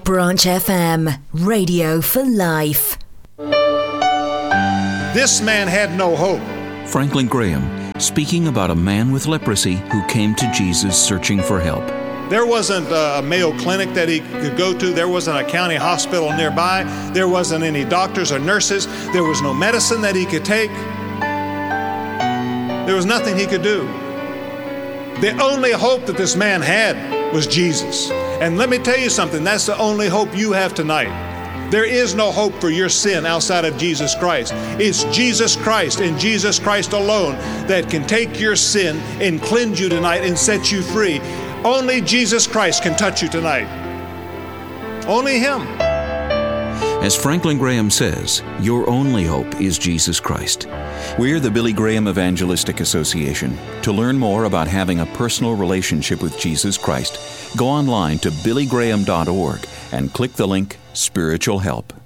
Branch FM, radio for life. This man had no hope. Franklin Graham, speaking about a man with leprosy who came to Jesus searching for help. There wasn't a Mayo Clinic that he could go to. There wasn't a county hospital nearby. There wasn't any doctors or nurses. There was no medicine that he could take. There was nothing he could do. The only hope that this man had was Jesus. And let me tell you something, that's the only hope you have tonight. There is no hope for your sin outside of Jesus Christ. It's Jesus Christ and Jesus Christ alone that can take your sin and cleanse you tonight and set you free. Only Jesus Christ can touch you tonight. Only Him. As Franklin Graham says, your only hope is Jesus Christ. We're the Billy Graham Evangelistic Association. To learn more about having a personal relationship with Jesus Christ, go online to billygraham.org and click the link Spiritual Help.